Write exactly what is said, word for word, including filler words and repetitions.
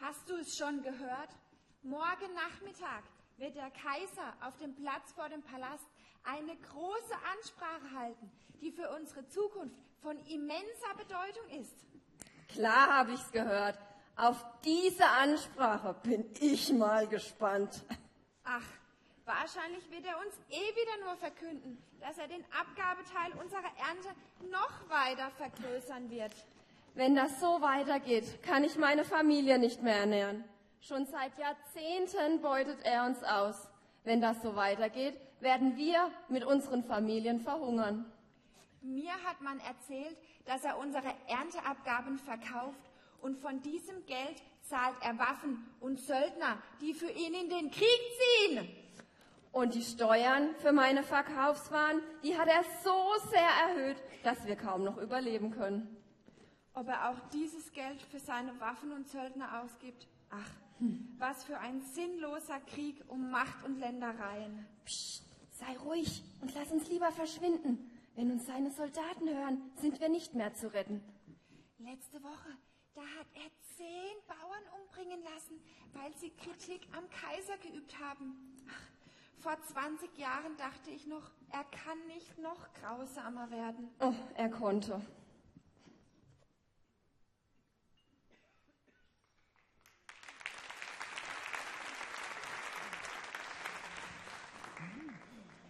Hast du es schon gehört? Morgen Nachmittag wird der Kaiser auf dem Platz vor dem Palast eine große Ansprache halten, die für unsere Zukunft von immenser Bedeutung ist. Klar habe ich's gehört. Auf diese Ansprache bin ich mal gespannt. Ach, wahrscheinlich wird er uns eh wieder nur verkünden, dass er den Abgabeteil unserer Ernte noch weiter vergrößern wird. Wenn das so weitergeht, kann ich meine Familie nicht mehr ernähren. Schon seit Jahrzehnten beutet er uns aus. Wenn das so weitergeht, werden wir mit unseren Familien verhungern. Mir hat man erzählt, dass er unsere Ernteabgaben verkauft und von diesem Geld zahlt er Waffen und Söldner, die für ihn in den Krieg ziehen. Und die Steuern für meine Verkaufswaren, die hat er so sehr erhöht, dass wir kaum noch überleben können. Ob er auch dieses Geld für seine Waffen und Söldner ausgibt? Ach, hm. was für ein sinnloser Krieg um Macht und Ländereien. Psst, sei ruhig und lass uns lieber verschwinden. Wenn uns seine Soldaten hören, sind wir nicht mehr zu retten. Letzte Woche, da hat er zehn Bauern umbringen lassen, weil sie Kritik am Kaiser geübt haben. Ach, vor zwanzig Jahren dachte ich noch, er kann nicht noch grausamer werden. Oh, er konnte.